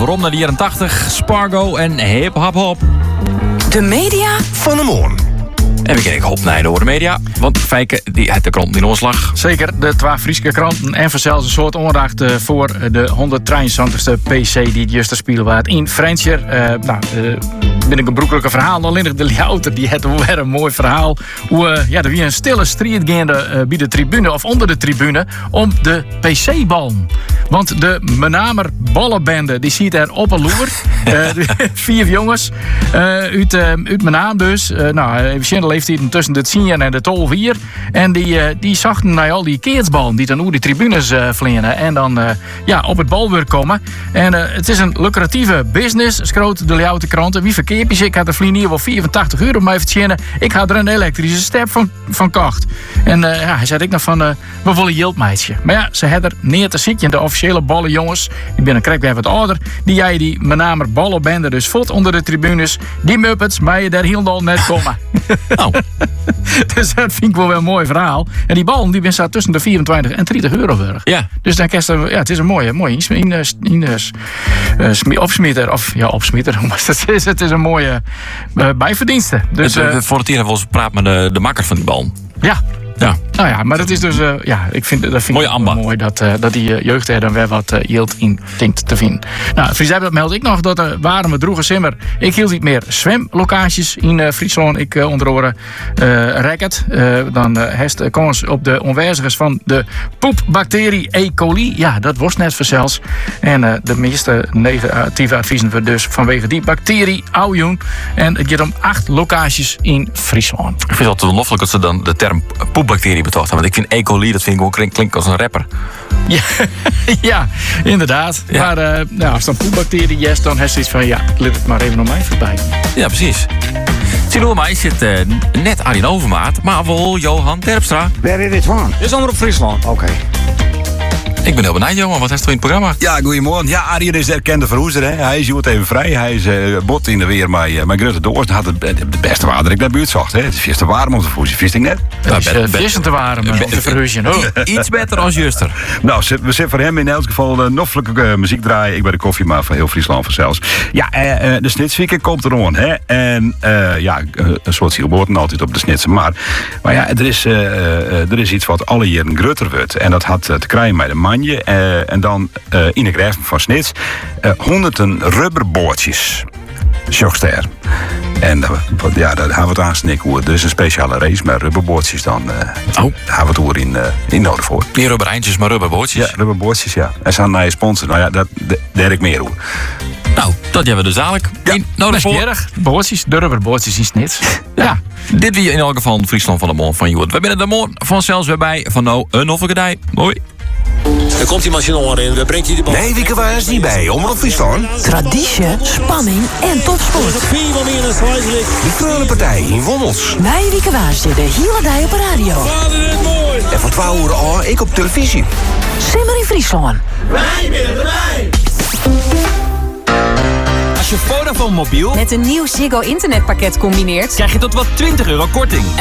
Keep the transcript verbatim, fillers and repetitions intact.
waarom naar de jaren tachtig, Spargo en Hip Hop Hop. De media van de morgen. En we kijken op naar de media, want Fijke die heeft de krant in omslag. Zeker, de twee Friese kranten en zelfs een soort onrecht uh, voor de honderddrieënzestigste P C die het juist spelen waard in Frenscher. Uh, nou, uh, ben ik een broekelijke verhaal. Alleen de Ljouter die had weer een mooi verhaal. Hoe uh, ja, er weer een stille strijd gaande uh, bij de tribune of onder de tribune om de P C-ballen. Want de Menamer ballenbende die ziet er op een loer. uh, vier jongens uh, uit, uh, uit Menaam dus. Uh, nou, even leeft hij tussen de tien en de twaalf hier. En die, uh, die zachten naar al die keertsballen die dan over de tribunes uh, vliegen. En dan uh, ja, op het balwerk komen. En uh, het is een lucratieve business, schroot de Ljouwte kranten. Wie verkeerd is, ik had er vliegen hier wel vierentachtig euro om even te tjenen. Ik had er een elektrische step van, van kocht. En uh, ja, hij zei ik nog van, uh, we willen yield meisje. Maar ja, ze hadden er neer te zitten. De officiële ballenjongens, ik ben een krek weer wat ouder. Die jij die Menamer ballenbende dus voort onder de tribunes. Die muppets, maar je daar heel al net komen. Oh. Dus dat vind ik wel weer een mooi verhaal. En die bal die staat tussen de vierentwintig en dertig euro. Ja. Dus dan kerst, ja, het is een mooie, mooie in, in, in, uh, opsmieter. Of ja, opsmieter. Het is, het is een mooie uh, bijverdienste. Dus, uh, uh, voor het eerst was praat met de, de makker van die bal. Ja. Ja. Nou ja, maar dat is dus, uh, ja, ik vind, dat vind mooie ik wel mooi dat, uh, dat die uh, jeugd er dan weer wat uh, yield in denkt te vinden. Nou, Fries dat meld ik nog dat er waren we droegen simmer. Ik hield niet meer zwemlocaties in uh, Friesland. Ik uh, onder andere uh, racket. Uh, dan uh, heeft de kans op de onwijzigers van de poepbacterie E. coli. Ja, dat was net verzels. En uh, de meeste negatieve adviezen we dus vanwege die bacterie auwjoen. En het gaat om acht locaties in Friesland. Ik vind het altijd onloffelijk dat ze dan de term poepbacterie betoogd hebben. Want ik vind E. coli, dat vind ik ook klinkt klink als een rapper. Ja, ja inderdaad. Ja. Maar uh, nou, als dan poepbacterie yes, dan heeft ze iets van ja, let het maar even om mij voorbij. Ja, precies. Zie mij zit uh, net Arjen Overmaat, maar wel Johan Terpstra. Waar is dit van? Dit is onder op Friesland. Oké. Okay. Ik ben heel benieuwd, Johan. Wat is er in het programma? Ja, goedemorgen. Ja, Arjen is de erkende verhoezer. Hè. Hij is het even vrij. Hij is uh, bot in de weer met, uh, met Grutte Doors. Had het de beste water ik naar buurt zocht. Hè. Het is veel te warm om te verhoezen. Vist ik net? Het is uh, veel te warm om te verhuizen. Oh. Iets beter als Juster. Nou, we zitten voor hem in elk geval uh, noffelijke uh, muziek draaien. Ik ben de koffiemaat van heel Friesland vanzelfs. Ja, uh, uh, de Snitsweekend komt er aan. Hè. En uh, ja, uh, een soort zielboorten altijd op de Snitsen. Maar, maar ja, er is, uh, uh, er is iets wat alle jaren grutter wordt. En dat had uh, te krijgen met een manje. Uh, En dan uh, in de grijf van Snits uh, honderden rubberboordjes. Sjogster. En uh, ja, daar gaan we het aan snikken hoor. Er is een speciale race met rubberboordjes dan. Uh, oh. Daar gaan we het hoor in, uh, in nodig voor. Niet rubbereintjes, maar rubberboordjes. Ja, rubberboordjes, ja. En ze gaan naar je sponsor. Nou ja, dat daar heb ik meer hoor. Nou, dat hebben we dus dadelijk. Ja, nodig voor. Boordjes, de rubberboordjes in Snits. Ja. ja. Dit weer in elk geval Friesland van de Morgen van Joert. We zijn de morgen vanzelfs weer bij van nou een hoffelijke Mooi. Er komt iemand je nog in. We brengt je de bal. Nee, Wieke waar is niet bij. Omroep Friesland. Traditie, spanning en topsport. De Kreulenpartij in Wommels. Wij Wieke Waarsje, de hele dag op de radio. En van twaalf uur al ik op televisie. Simmer in Friesland. Wij willen erbij. Als je Vodafone mobiel met een nieuw Ziggo internetpakket combineert, krijg je tot wel twintig euro korting.